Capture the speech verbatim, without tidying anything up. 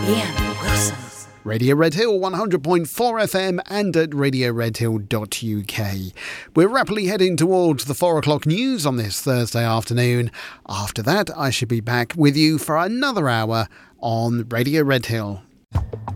Ian Wilson. Radio Red Hill one hundred point four F M and at radio red hill dot U K. We're rapidly heading towards the four o'clock news on this Thursday afternoon. After that, I should be back with you for another hour on Radio Red Hill.